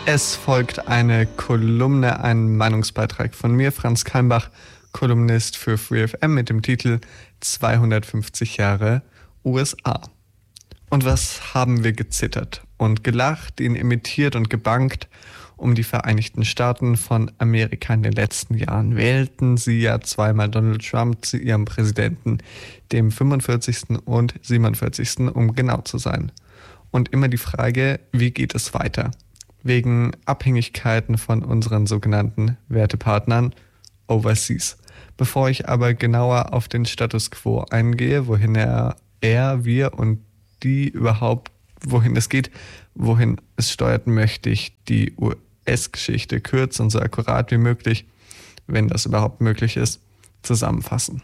Es folgt eine Kolumne, ein Meinungsbeitrag von mir, Franz Kalmbach, Kolumnist für FreeFM mit dem Titel 250 Jahre USA. Und was haben wir gezittert und gelacht, ihn imitiert und gebankt um die Vereinigten Staaten von Amerika in den letzten Jahren? Wählten sie ja zweimal Donald Trump zu ihrem Präsidenten, dem 45. und 47., um genau zu sein. Und immer die Frage, wie geht es weiter? Wegen Abhängigkeiten von unseren sogenannten Wertepartnern overseas. Bevor ich aber genauer auf den Status quo eingehe, wohin wir und die überhaupt, wohin es geht, wohin es steuert, möchte ich die US-Geschichte kurz und so akkurat wie möglich, wenn das überhaupt möglich ist, zusammenfassen.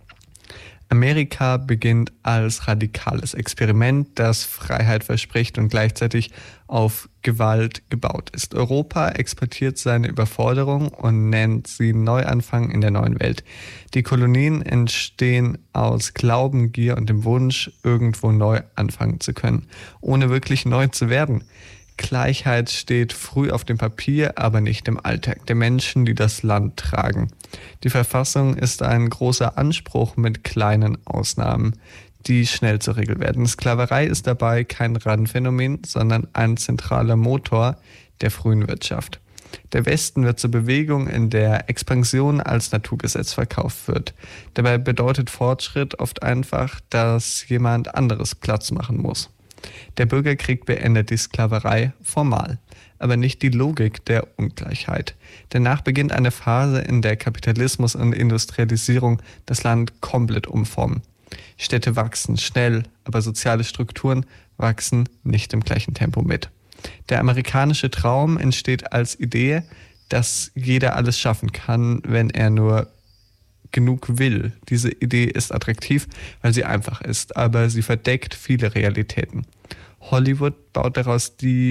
Amerika beginnt als radikales Experiment, das Freiheit verspricht und gleichzeitig auf Gewalt gebaut ist. Europa exportiert seine Überforderung und nennt sie Neuanfang in der neuen Welt. Die Kolonien entstehen aus Glauben, Gier und dem Wunsch, irgendwo neu anfangen zu können, ohne wirklich neu zu werden. Gleichheit steht früh auf dem Papier, aber nicht im Alltag der Menschen, die das Land tragen. Die Verfassung ist ein großer Anspruch mit kleinen Ausnahmen, die schnell zur Regel werden. Sklaverei ist dabei kein Randphänomen, sondern ein zentraler Motor der frühen Wirtschaft. Der Westen wird zur Bewegung, in der Expansion als Naturgesetz verkauft wird. Dabei bedeutet Fortschritt oft einfach, dass jemand anderes Platz machen muss. Der Bürgerkrieg beendet die Sklaverei formal, aber nicht die Logik der Ungleichheit. Danach beginnt eine Phase, in der Kapitalismus und Industrialisierung das Land komplett umformen. Städte wachsen schnell, aber soziale Strukturen wachsen nicht im gleichen Tempo mit. Der amerikanische Traum entsteht als Idee, dass jeder alles schaffen kann, wenn er nur genug will. Diese Idee ist attraktiv, weil sie einfach ist, aber sie verdeckt viele Realitäten. Hollywood baut daraus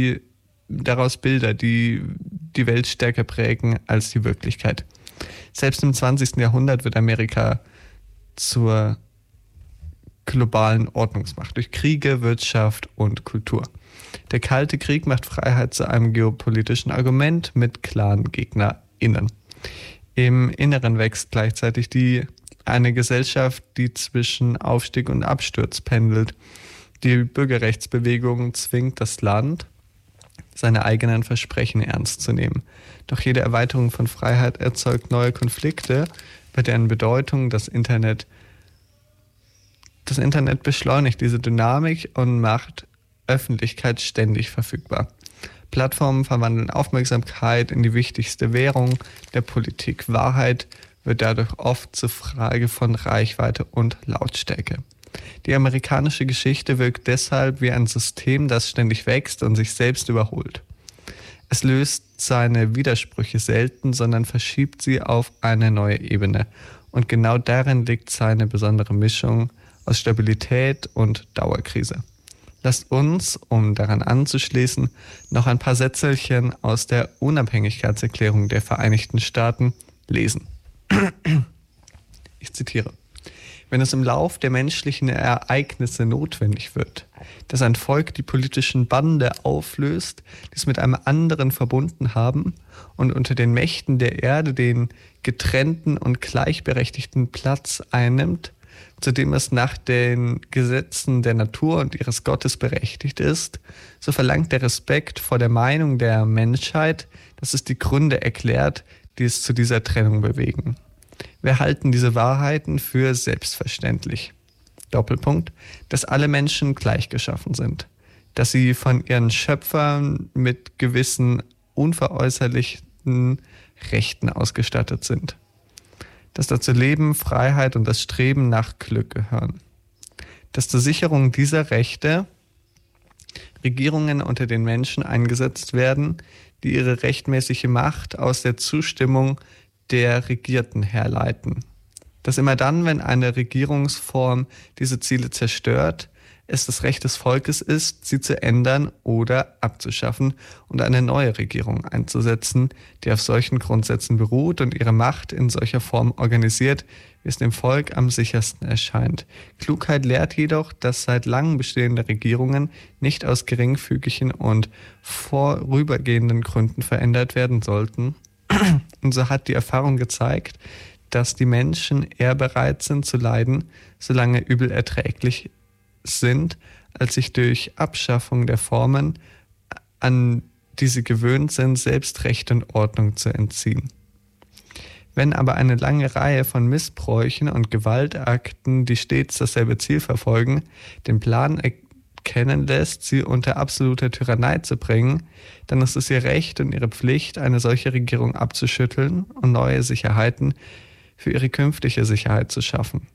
Bilder, die die Welt stärker prägen als die Wirklichkeit. Selbst im 20. Jahrhundert wird Amerika zur globalen Ordnungsmacht durch Kriege, Wirtschaft und Kultur. Der Kalte Krieg macht Freiheit zu einem geopolitischen Argument mit klaren GegnerInnen. Im Inneren wächst gleichzeitig eine Gesellschaft, die zwischen Aufstieg und Absturz pendelt. Die Bürgerrechtsbewegung zwingt das Land, seine eigenen Versprechen ernst zu nehmen. Doch jede Erweiterung von Freiheit erzeugt neue Konflikte, bei deren Bedeutung das Internet beschleunigt diese Dynamik und macht Öffentlichkeit ständig verfügbar. Plattformen verwandeln Aufmerksamkeit in die wichtigste Währung der Politik. Wahrheit wird dadurch oft zur Frage von Reichweite und Lautstärke. Die amerikanische Geschichte wirkt deshalb wie ein System, das ständig wächst und sich selbst überholt. Es löst seine Widersprüche selten, sondern verschiebt sie auf eine neue Ebene. Und genau darin liegt seine besondere Mischung aus Stabilität und Dauerkrise. Lasst uns, um daran anzuschließen, noch ein paar Sätzelchen aus der Unabhängigkeitserklärung der Vereinigten Staaten lesen. Ich zitiere: Wenn es im Lauf der menschlichen Ereignisse notwendig wird, dass ein Volk die politischen Bande auflöst, die es mit einem anderen verbunden haben und unter den Mächten der Erde den getrennten und gleichberechtigten Platz einnimmt, zu dem es nach den Gesetzen der Natur und ihres Gottes berechtigt ist, so verlangt der Respekt vor der Meinung der Menschheit, dass es die Gründe erklärt, die es zu dieser Trennung bewegen. Wir halten diese Wahrheiten für selbstverständlich. Doppelpunkt, dass alle Menschen gleich geschaffen sind, dass sie von ihren Schöpfern mit gewissen unveräußerlichen Rechten ausgestattet sind, dass dazu Leben, Freiheit und das Streben nach Glück gehören. Dass zur Sicherung dieser Rechte Regierungen unter den Menschen eingesetzt werden, die ihre rechtmäßige Macht aus der Zustimmung der Regierten herleiten. Dass immer dann, wenn eine Regierungsform diese Ziele zerstört, es das Recht des Volkes ist, sie zu ändern oder abzuschaffen und eine neue Regierung einzusetzen, die auf solchen Grundsätzen beruht und ihre Macht in solcher Form organisiert, wie es dem Volk am sichersten erscheint. Klugheit lehrt jedoch, dass seit langem bestehende Regierungen nicht aus geringfügigen und vorübergehenden Gründen verändert werden sollten. Und so hat die Erfahrung gezeigt, dass die Menschen eher bereit sind zu leiden, solange Übel erträglich sind, als sich durch Abschaffung der Formen, an die sie gewöhnt sind, selbst Recht und Ordnung zu entziehen. Wenn aber eine lange Reihe von Missbräuchen und Gewaltakten, die stets dasselbe Ziel verfolgen, den Plan erkennen lässt, sie unter absoluter Tyrannei zu bringen, dann ist es ihr Recht und ihre Pflicht, eine solche Regierung abzuschütteln und neue Sicherheiten für ihre künftige Sicherheit zu schaffen.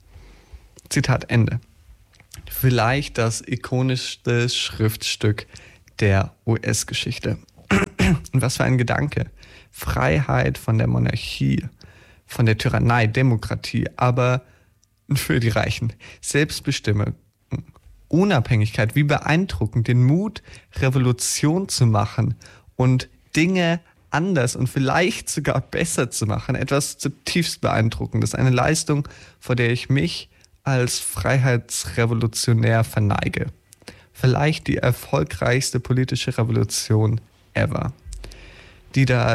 Zitat Ende. Vielleicht das ikonischste Schriftstück der US-Geschichte. Und was für ein Gedanke. Freiheit von der Monarchie, von der Tyrannei, Demokratie, aber für die Reichen. Selbstbestimmung, Unabhängigkeit, wie beeindruckend, den Mut, Revolution zu machen und Dinge anders und vielleicht sogar besser zu machen. Etwas zutiefst Beeindruckendes. Eine Leistung, vor der ich mich als Freiheitsrevolutionär verneige. Vielleicht die erfolgreichste politische Revolution ever, die da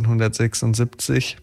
1776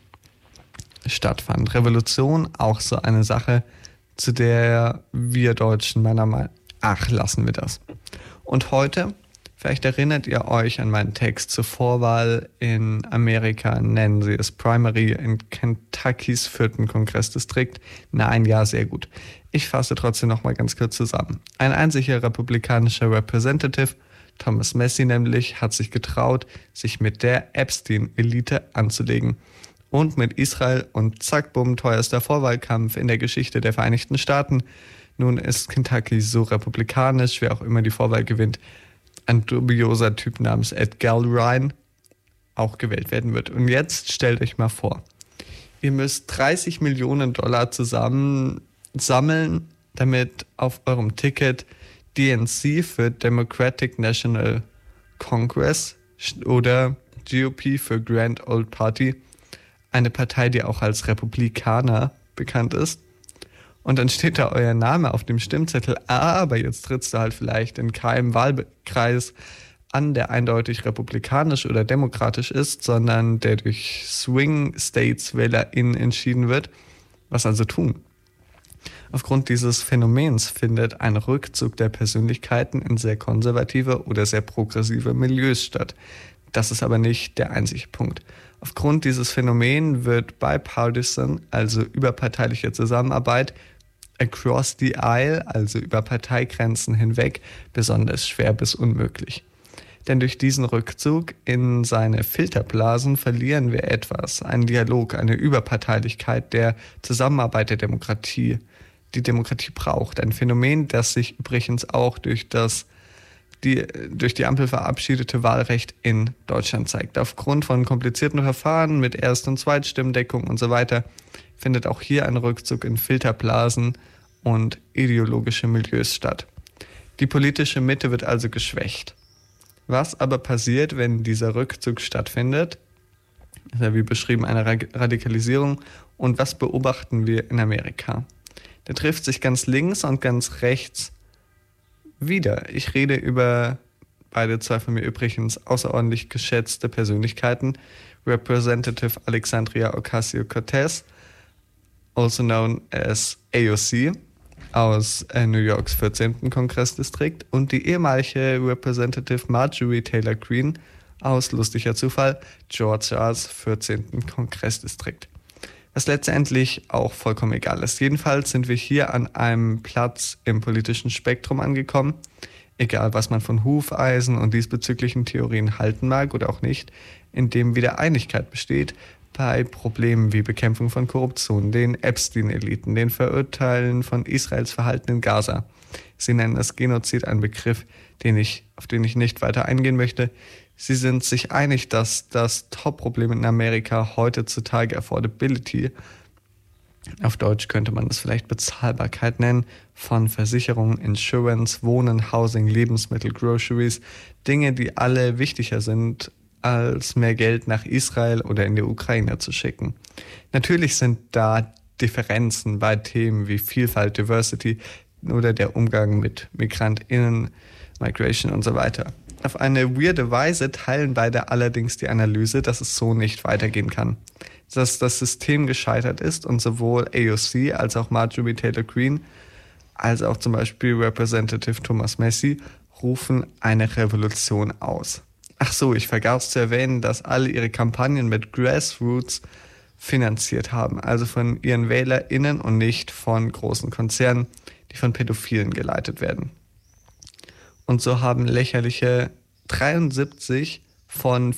stattfand. Revolution, auch so eine Sache, zu der wir Deutschen meiner Meinung nach, lassen wir das. Und heute, vielleicht erinnert ihr euch an meinen Text zur Vorwahl in Amerika, nennen sie es Primary in Kentuckys 4. Kongressdistrikt. Nein, ja, sehr gut. Ich fasse trotzdem noch mal ganz kurz zusammen. Ein einziger republikanischer Representative, Thomas Massie nämlich, hat sich getraut, sich mit der Epstein-Elite anzulegen. Und mit Israel und zack, bumm, teuerster Vorwahlkampf in der Geschichte der Vereinigten Staaten. Nun ist Kentucky so republikanisch, wer auch immer die Vorwahl gewinnt, ein dubioser Typ namens Ed Galbraith auch gewählt werden wird. Und jetzt stellt euch mal vor, ihr müsst 30 Millionen Dollar zusammen sammeln, damit auf eurem Ticket DNC für Democratic National Congress oder GOP für Grand Old Party, eine Partei, die auch als Republikaner bekannt ist. Und dann steht da euer Name auf dem Stimmzettel, aber jetzt trittst du halt vielleicht in keinem Wahlkreis an, der eindeutig republikanisch oder demokratisch ist, sondern der durch Swing States WählerInnen entschieden wird. Was also tun? Aufgrund dieses Phänomens findet ein Rückzug der Persönlichkeiten in sehr konservative oder sehr progressive Milieus statt. Das ist aber nicht der einzige Punkt. Aufgrund dieses Phänomens wird bipartisan, also überparteiliche Zusammenarbeit, across the aisle, also über Parteigrenzen hinweg, besonders schwer bis unmöglich. Denn durch diesen Rückzug in seine Filterblasen verlieren wir etwas, einen Dialog, eine Überparteilichkeit der Zusammenarbeit der Demokratie, die Demokratie braucht. Ein Phänomen, das sich übrigens auch durch die Ampel verabschiedete Wahlrecht in Deutschland zeigt. Aufgrund von komplizierten Verfahren mit Erst- und Zweitstimmendeckung und so weiter findet auch hier ein Rückzug in Filterblasen und ideologische Milieus statt. Die politische Mitte wird also geschwächt. Was aber passiert, wenn dieser Rückzug stattfindet? Das ist ja wie beschrieben eine Radikalisierung. Und was beobachten wir in Amerika? Da trifft sich ganz links und ganz rechts wieder. Ich rede über beide zwei von mir übrigens außerordentlich geschätzte Persönlichkeiten. Representative Alexandria Ocasio-Cortez, also known as AOC, aus New Yorks 14. Kongressdistrikt und die ehemalige Representative Marjorie Taylor Greene aus, lustiger Zufall, Georgias 14. Kongressdistrikt. Was letztendlich auch vollkommen egal ist. Jedenfalls sind wir hier an einem Platz im politischen Spektrum angekommen, egal was man von Hufeisen und diesbezüglichen Theorien halten mag oder auch nicht, in dem wieder Einigkeit besteht bei Problemen wie Bekämpfung von Korruption, den Epstein-Eliten, den Verurteilen von Israels Verhalten in Gaza. Sie nennen das Genozid, ein Begriff, auf den ich nicht weiter eingehen möchte. Sie sind sich einig, dass das Top-Problem in Amerika heutzutage Affordability Auf Deutsch könnte man das vielleicht Bezahlbarkeit nennen, von Versicherungen, Insurance, Wohnen, Housing, Lebensmittel, Groceries, Dinge, die alle wichtiger sind, als mehr Geld nach Israel oder in die Ukraine zu schicken. Natürlich sind da Differenzen bei Themen wie Vielfalt, Diversity oder der Umgang mit MigrantInnen, Migration und so weiter. Auf eine weirde Weise teilen beide allerdings die Analyse, dass es so nicht weitergehen kann. Dass das System gescheitert ist und sowohl AOC als auch Marjorie Taylor Greene als auch zum Beispiel Representative Thomas Massie rufen eine Revolution aus. Ach so, ich vergaß zu erwähnen, dass alle ihre Kampagnen mit Grassroots finanziert haben, also von ihren WählerInnen und nicht von großen Konzernen, die von Pädophilen geleitet werden. Und so haben lächerliche 73 von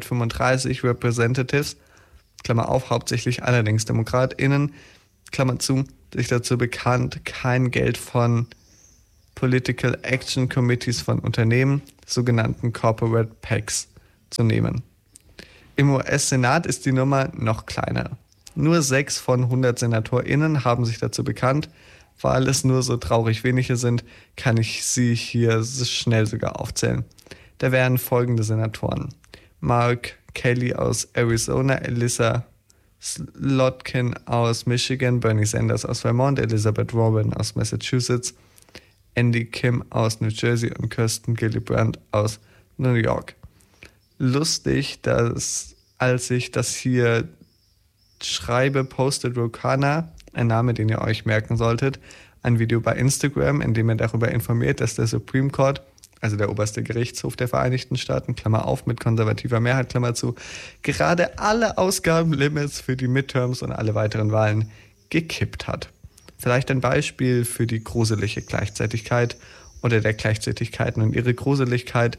435 Representatives, Klammer auf, hauptsächlich allerdings DemokratInnen, Klammer zu, sich dazu bekannt, kein Geld von Political Action Committees von Unternehmen, sogenannten Corporate PACs, zu nehmen. Im US-Senat ist die Nummer noch kleiner. Nur 6 von 100 SenatorInnen haben sich dazu bekannt. Weil es nur so traurig wenige sind, kann ich sie hier schnell sogar aufzählen. Da wären folgende Senatoren: Mark Kelly aus Arizona, Elissa Slotkin aus Michigan, Bernie Sanders aus Vermont, Elizabeth Warren aus Massachusetts, Andy Kim aus New Jersey und Kirsten Gillibrand aus New York. Lustig, dass als ich das hier schreibe, postet Rokana, ein Name, den ihr euch merken solltet, ein Video bei Instagram, in dem er darüber informiert, dass der Supreme Court, also der oberste Gerichtshof der Vereinigten Staaten, Klammer auf, mit konservativer Mehrheit, Klammer zu, gerade alle Ausgabenlimits für die Midterms und alle weiteren Wahlen gekippt hat. Vielleicht ein Beispiel für die gruselige Gleichzeitigkeit oder der Gleichzeitigkeiten und ihre Gruseligkeit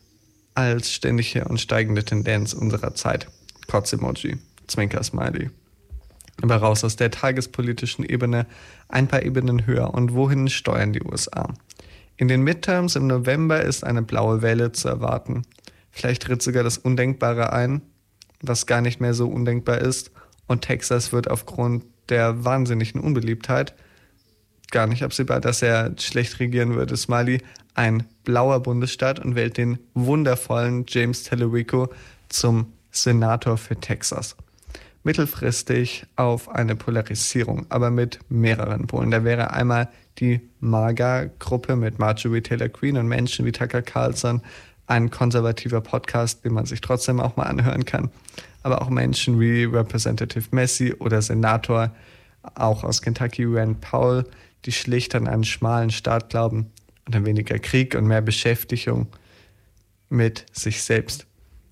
als ständige und steigende Tendenz unserer Zeit. Kotz-Emoji, Zwinker-Smiley. Aber raus aus der tagespolitischen Ebene, ein paar Ebenen höher. Und wohin steuern die USA? In den Midterms im November ist eine blaue Welle zu erwarten. Vielleicht tritt sogar das Undenkbare ein, was gar nicht mehr so undenkbar ist. Und Texas wird aufgrund der wahnsinnigen Unbeliebtheit, gar nicht absehbar, dass er schlecht regieren würde, Smiley, ein blauer Bundesstaat und wählt den wundervollen James Talerico zum Senator für Texas. Mittelfristig auf eine Polarisierung, aber mit mehreren Polen. Da wäre einmal die MAGA-Gruppe mit Marjorie Taylor Greene und Menschen wie Tucker Carlson, ein konservativer Podcast, den man sich trotzdem auch mal anhören kann, aber auch Menschen wie Representative Massie oder Senator, auch aus Kentucky, Rand Paul, die schlicht an einen schmalen Staat glauben und an weniger Krieg und mehr Beschäftigung mit sich selbst.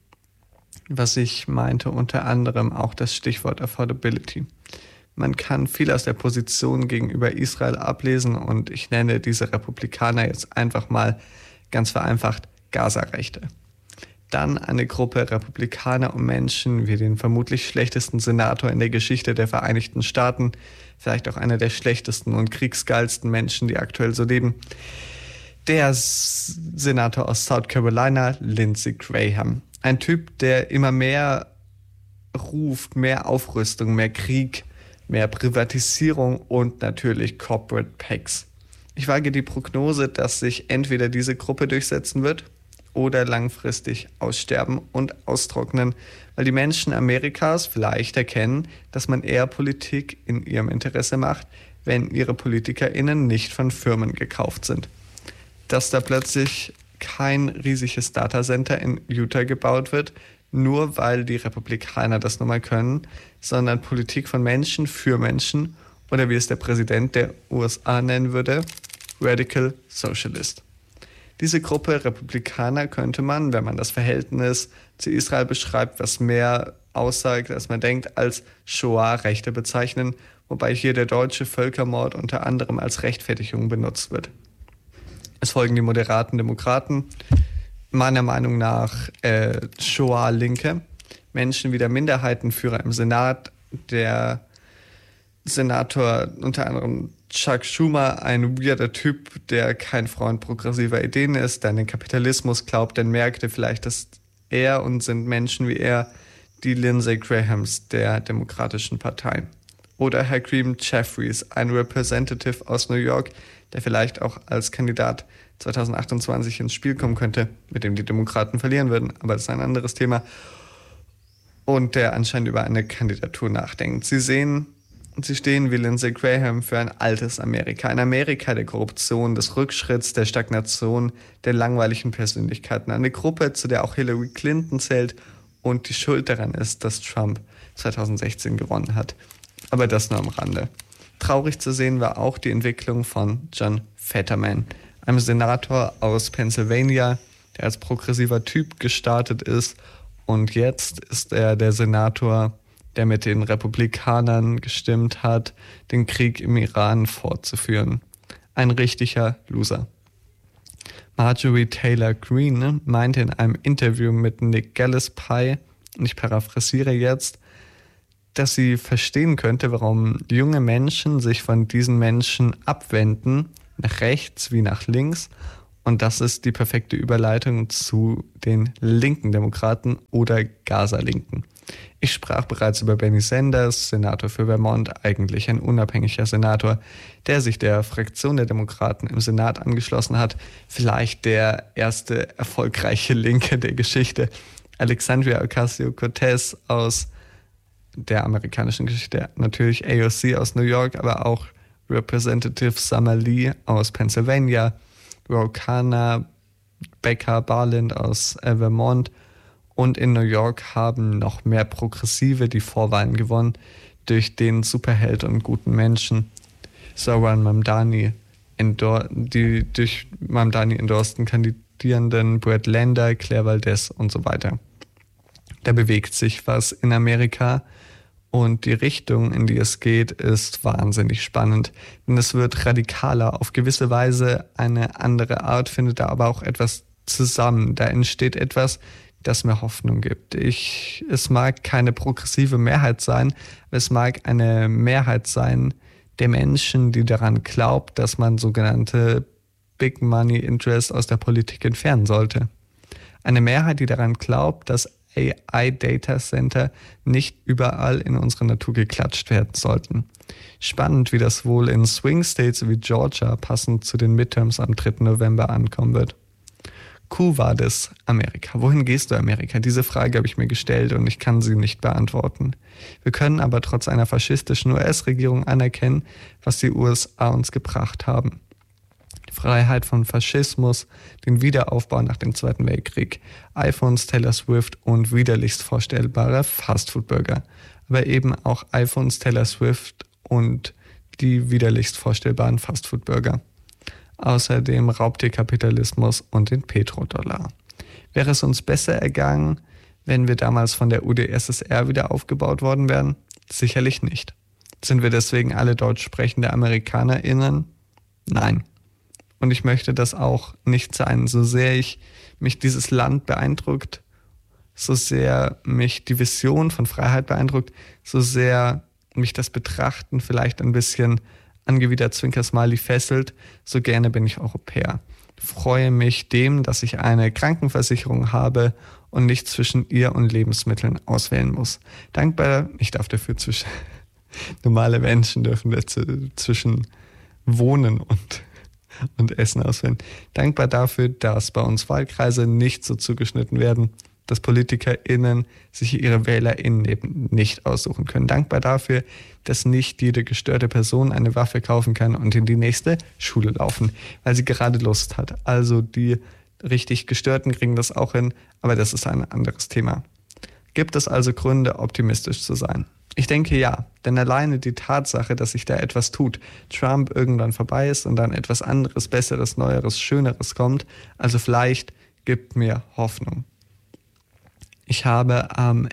Was ich meinte, unter anderem auch das Stichwort Affordability. Man kann viel aus der Position gegenüber Israel ablesen und ich nenne diese Republikaner jetzt einfach mal ganz vereinfacht Gaza-Rechte. Dann eine Gruppe Republikaner und Menschen wie den vermutlich schlechtesten Senator in der Geschichte der Vereinigten Staaten, vielleicht auch einer der schlechtesten und kriegsgeilsten Menschen, die aktuell so leben, der Senator aus South Carolina, Lindsey Graham. Ein Typ, der immer mehr ruft, mehr Aufrüstung, mehr Krieg, mehr Privatisierung und natürlich Corporate PACs. Ich wage die Prognose, dass sich entweder diese Gruppe durchsetzen wird oder langfristig aussterben und austrocknen, weil die Menschen Amerikas vielleicht erkennen, dass man eher Politik in ihrem Interesse macht, wenn ihre PolitikerInnen nicht von Firmen gekauft sind. Dass da plötzlich kein riesiges Datacenter in Utah gebaut wird, nur weil die Republikaner das nun mal können, sondern Politik von Menschen für Menschen oder wie es der Präsident der USA nennen würde, Radical Socialist. Diese Gruppe Republikaner könnte man, wenn man das Verhältnis zu Israel beschreibt, was mehr aussagt, als man denkt, als Shoah-Rechte bezeichnen, wobei hier der deutsche Völkermord unter anderem als Rechtfertigung benutzt wird. Es folgen die moderaten Demokraten, meiner Meinung nach Shoah-Linke, Menschen wie der Minderheitenführer im Senat, der Senator unter anderem Chuck Schumer, ein weirder Typ, der kein Freund progressiver Ideen ist, der an den Kapitalismus glaubt, denn merkte vielleicht, dass er und sind Menschen wie er die Lindsey Grahams der Demokratischen Partei. Oder Hakeem Jeffries, ein Representative aus New York, der vielleicht auch als Kandidat 2028 ins Spiel kommen könnte, mit dem die Demokraten verlieren würden, aber das ist ein anderes Thema. Und der anscheinend über eine Kandidatur nachdenkt. Sie stehen wie Lindsey Graham für ein altes Amerika. Ein Amerika der Korruption, des Rückschritts, der Stagnation, der langweiligen Persönlichkeiten. Eine Gruppe, zu der auch Hillary Clinton zählt und die schuld daran ist, dass Trump 2016 gewonnen hat. Aber das nur am Rande. Traurig zu sehen war auch die Entwicklung von John Fetterman, einem Senator aus Pennsylvania, der als progressiver Typ gestartet ist. Und jetzt ist er der Senator, der mit den Republikanern gestimmt hat, den Krieg im Iran fortzuführen. Ein richtiger Loser. Marjorie Taylor Greene meinte in einem Interview mit Nick Gillespie, und ich paraphrasiere jetzt, dass sie verstehen könnte, warum junge Menschen sich von diesen Menschen abwenden, nach rechts wie nach links. Und das ist die perfekte Überleitung zu den linken Demokraten oder Gaza-Linken. Ich sprach bereits über Bernie Sanders, Senator für Vermont, eigentlich ein unabhängiger Senator, der sich der Fraktion der Demokraten im Senat angeschlossen hat. Vielleicht der erste erfolgreiche Linke der Geschichte. Alexandria Ocasio-Cortez aus der amerikanischen Geschichte, natürlich AOC aus New York, aber auch Representative Summer Lee aus Pennsylvania, Rokana Becker-Barland aus Vermont und in New York haben noch mehr Progressive die Vorwahlen gewonnen durch den Superheld und guten Menschen Zohran Mamdani, die durch Mamdani endorsten Kandidierenden Brett Lander, Claire Valdez und so weiter. Da bewegt sich was in Amerika. Und die Richtung, in die es geht, ist wahnsinnig spannend. Denn es wird radikaler. Auf gewisse Weise eine andere Art findet da aber auch etwas zusammen. Da entsteht etwas, das mir Hoffnung gibt. Es mag keine progressive Mehrheit sein, aber es mag eine Mehrheit sein der Menschen, die daran glaubt, dass man sogenannte Big Money Interests aus der Politik entfernen sollte. Eine Mehrheit, die daran glaubt, dass AI-Data-Center nicht überall in unsere Natur geklatscht werden sollten. Spannend, wie das wohl in Swing-States wie Georgia passend zu den Midterms am 3. November ankommen wird. Quo vadis, Amerika? Wohin gehst du, Amerika? Diese Frage habe ich mir gestellt und ich kann sie nicht beantworten. Wir können aber trotz einer faschistischen US-Regierung anerkennen, was die USA uns gebracht haben. Freiheit von Faschismus, den Wiederaufbau nach dem Zweiten Weltkrieg, iPhones, Taylor Swift und widerlichst vorstellbare Fastfood-Burger. Aber eben auch iPhones, Taylor Swift und die widerlichst vorstellbaren Fastfood-Burger. Außerdem Raubtierkapitalismus und den Petrodollar. Wäre es uns besser ergangen, wenn wir damals von der UdSSR wieder aufgebaut worden wären? Sicherlich nicht. Sind wir deswegen alle deutsch sprechende AmerikanerInnen? Nein. Und ich möchte das auch nicht sein. So sehr mich dieses Land beeindruckt, so sehr mich die Vision von Freiheit beeindruckt, so sehr mich das Betrachten vielleicht ein bisschen angewidert Zwinker-Smiley fesselt, so gerne bin ich Europäer. Freue mich dem, dass ich eine Krankenversicherung habe und nicht zwischen ihr und Lebensmitteln auswählen muss. Dankbar, ich darf dafür normale Menschen dürfen zwischen Wohnen und Essen auswählen. Dankbar dafür, dass bei uns Wahlkreise nicht so zugeschnitten werden, dass PolitikerInnen sich ihre WählerInnen eben nicht aussuchen können. Dankbar dafür, dass nicht jede gestörte Person eine Waffe kaufen kann und in die nächste Schule laufen, weil sie gerade Lust hat. Also die richtig Gestörten kriegen das auch hin, aber das ist ein anderes Thema. Gibt es also Gründe, optimistisch zu sein? Ich denke ja, denn alleine die Tatsache, dass sich da etwas tut, Trump irgendwann vorbei ist und dann etwas anderes, Besseres, Neueres, Schöneres kommt, also vielleicht gibt mir Hoffnung. Ich habe am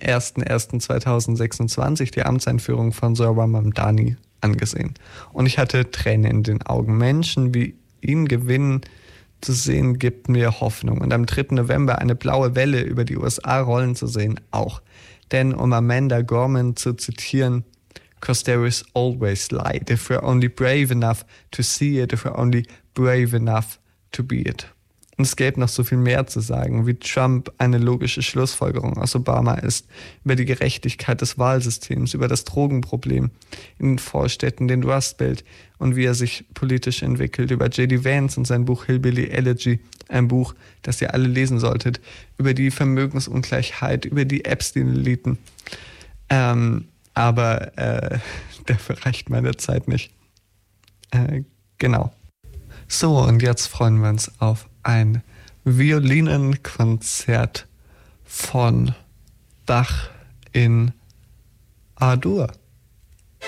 01.01.2026 die Amtseinführung von Zohran Mamdani angesehen. Und ich hatte Tränen in den Augen. Menschen wie ihn gewinnen zu sehen, gibt mir Hoffnung. Und am 3. November eine blaue Welle über die USA rollen zu sehen, auch. Denn um Amanda Gorman zu zitieren, "'Cause there is always light. If we're only brave enough to see it, if we're only brave enough to be it." Und es gäbe noch so viel mehr zu sagen, wie Trump eine logische Schlussfolgerung aus Obama ist, über die Gerechtigkeit des Wahlsystems, über das Drogenproblem in den Vorstädten, den Rust Belt und wie er sich politisch entwickelt, über J.D. Vance und sein Buch Hillbilly Elegy, ein Buch, das ihr alle lesen solltet, über die Vermögensungleichheit, über die Epstein-Eliten. Aber dafür reicht meine Zeit nicht. Genau. So, und jetzt freuen wir uns auf ein Violinenkonzert von Bach in A-Dur.